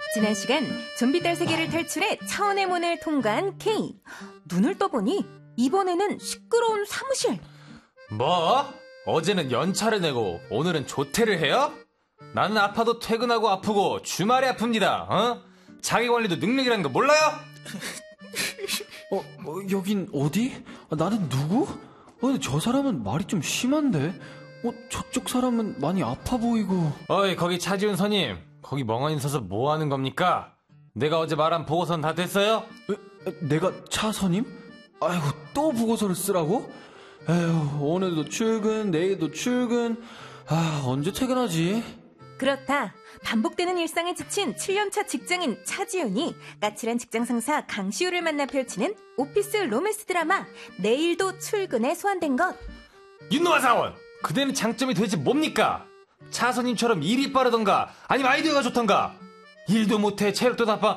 지난 시간 좀비딸 세계를 탈출해 차원의 문을 통과한 K. 눈을 떠보니 이번에는 시끄러운 사무실. 뭐? 어제는 연차를 내고 오늘은 조퇴를 해요? 나는 아파도 퇴근하고 아프고 주말에 아픕니다. 자기관리도 능력이라는 거 몰라요? 여긴 어디? 나는 누구? 근데 저 사람은 말이 좀 심한데? 저쪽 사람은 많이 아파 보이고. 어이, 거기 차지훈 선임. 거기 멍하니 서서 뭐 하는 겁니까? 내가 어제 말한 보고서는 다 됐어요? 내가 차선임? 아이고, 또 보고서를 쓰라고? 에휴, 오늘도 출근, 내일도 출근. 언제 퇴근하지? 그렇다. 반복되는 일상에 지친 7년차 직장인 차지훈이 까칠한 직장 상사 강시우를 만나 펼치는 오피스 로맨스 드라마 내일도 출근에 소환된 것. 윤노아 사원! 그대는 장점이 도대체 뭡니까? 차선님처럼 일이 빠르던가 아니면 아이디어가 좋던가. 일도 못해 체력도 나빠.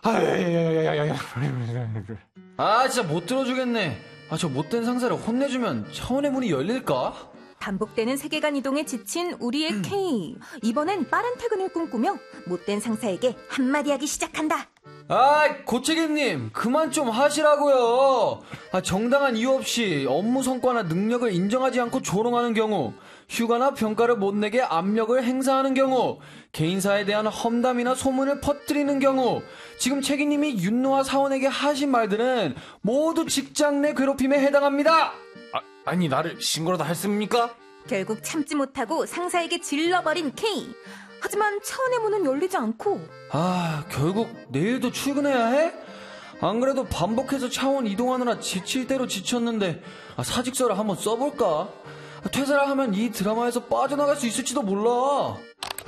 진짜 못 들어주겠네. 저 못된 상사를 혼내주면 차원의 문이 열릴까? 반복되는 세계관 이동에 지친 우리의 K. 이번엔 빠른 퇴근을 꿈꾸며 못된 상사에게 한마디 하기 시작한다. 고책임님, 그만 좀 하시라고요. 정당한 이유 없이 업무 성과나 능력을 인정하지 않고 조롱하는 경우, 휴가나 평가를 못 내게 압력을 행사하는 경우, 개인사에 대한 험담이나 소문을 퍼뜨리는 경우, 지금 책임님이 윤노아 사원에게 하신 말들은 모두 직장 내 괴롭힘에 해당합니다. 아니, 나를 신고라도 했습니까? 결국 참지 못하고 상사에게 질러버린 K. 하지만 차원의 문은 열리지 않고. 결국 내일도 출근해야 해? 안 그래도 반복해서 차원 이동하느라 지칠 대로 지쳤는데 사직서를 한번 써볼까? 퇴사를 하면 이 드라마에서 빠져나갈 수 있을지도 몰라.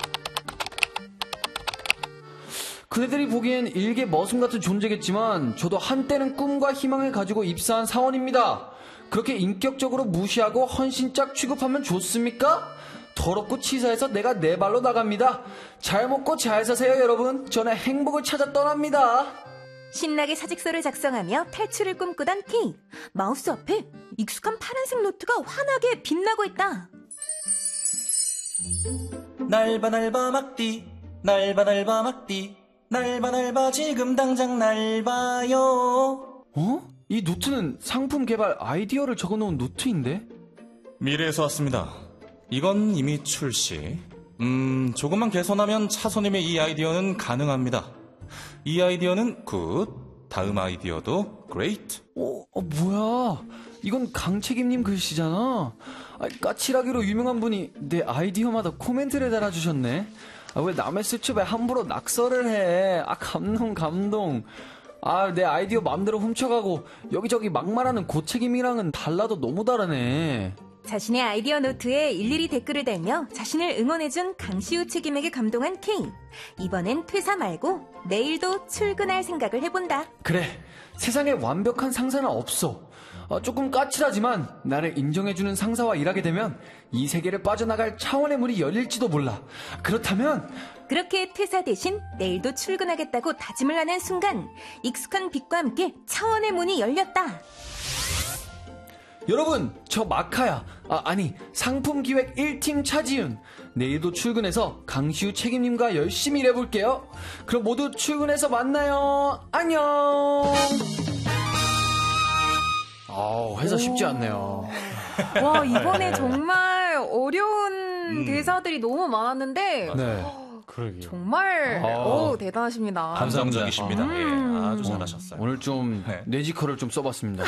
그네들이 보기엔 일개 머슴 같은 존재겠지만 저도 한때는 꿈과 희망을 가지고 입사한 사원입니다. 그렇게 인격적으로 무시하고 헌신짝 취급하면 좋습니까? 더럽고 치사해서 내가 내 발로 나갑니다. 잘 먹고 잘 사세요, 여러분. 저는 행복을 찾아 떠납니다. 신나게 사직서를 작성하며 탈출을 꿈꾸던 K. 마우스 앞에 익숙한 파란색 노트가 환하게 빛나고 있다. 날봐 날봐 막디, 날봐 날봐 막디, 날봐 날봐 지금 당장 날봐요. 이 노트는 상품 개발 아이디어를 적어놓은 노트인데? 미래에서 왔습니다. 이건 이미 출시. 조금만 개선하면 차선님의 이 아이디어는 가능합니다. 이 아이디어는 굿, 다음 아이디어도 great. 뭐야? 이건 강책임님 글씨잖아. 까칠하기로 유명한 분이 내 아이디어마다 코멘트를 달아주셨네. 왜 남의 수첩에 함부로 낙서를 해? 감동. 내 아이디어 마음대로 훔쳐가고 여기저기 막말하는 고책임이랑은 달라도 너무 다르네. 자신의 아이디어 노트에 일일이 댓글을 달며 자신을 응원해준 강시우 책임에게 감동한 K. 이번엔 퇴사 말고 내일도 출근할 생각을 해본다. 그래, 세상에 완벽한 상사는 없어. 조금 까칠하지만 나를 인정해주는 상사와 일하게 되면 이 세계를 빠져나갈 차원의 문이 열릴지도 몰라. 그렇다면 그렇게 퇴사 대신 내일도 출근하겠다고 다짐을 하는 순간 익숙한 빛과 함께 차원의 문이 열렸다. 여러분, 저 마카야. 상품기획 1팀 차지윤. 내일도 출근해서 강시우 책임님과 열심히 일해볼게요. 그럼 모두 출근해서 만나요. 안녕. 회사 쉽지 않네요. 와, 이번에 정말 어려운 대사들이 너무 많았는데 네. 그러게요. 정말 대단하십니다. 감성적이십니다. 아주 잘하셨어요. 오늘 좀 뇌지컬을 좀 써봤습니다.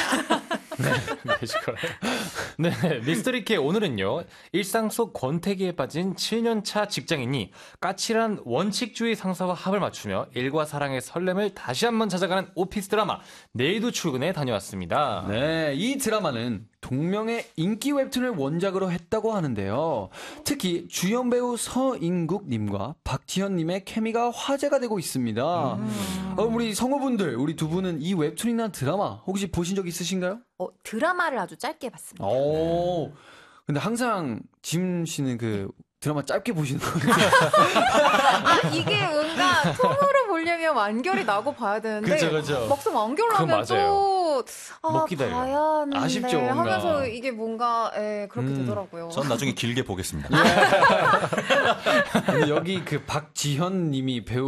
네, 미스터리케 오늘은요, 일상 속 권태기에 빠진 7년차 직장인이 까칠한 원칙주의 상사와 합을 맞추며 일과 사랑의 설렘을 다시 한번 찾아가는 오피스 드라마 내일도 출근에 다녀왔습니다. 네, 이 드라마는 동명의 인기 웹툰을 원작으로 했다고 하는데요. 특히 주연 배우 서인국님과 박지현님의 케미가 화제가 되고 있습니다. 우리 성우분들, 우리 두 분은 이 웹툰이나 드라마 혹시 보신 적 있으신가요? 드라마를 아주 짧게 봤습니다. 근데 항상 짐 씨는 그 드라마 짧게 보시는 거예요. 이게 뭔가 통으로 보려면 완결이 나고 봐야 되는데 그죠. 막상 완결을 하면 또 못 기다려요. 봐야 하는데 아쉽죠, 뭔가. 하면서 이게 뭔가 그렇게 되더라고요. 전 나중에 길게 보겠습니다. 근데 여기 그 박지현 님이 배우